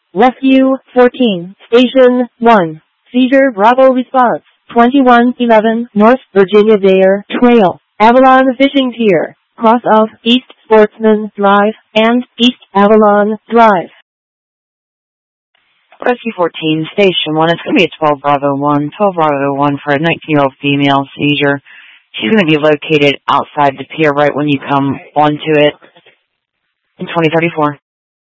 Rescue 14, Station 1. Seizure Bravo response. 2111 North Virginia Dare Trail. Avalon Fishing Pier. Cross of East Sportsman Drive and East Avalon Drive. Rescue 14, Station 1. It's going to be a 12 Bravo 1. 12 Bravo 1 for a 19-year-old female seizure. She's going to be located outside the pier right when you come onto it in 2034.